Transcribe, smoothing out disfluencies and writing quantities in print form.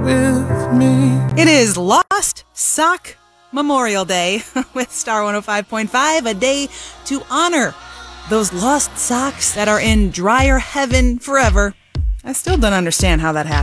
with me. It is Lost Sock Memorial Day with Star 105.5, a day to honor those lost socks that are in dryer heaven forever. I still don't understand how that happened.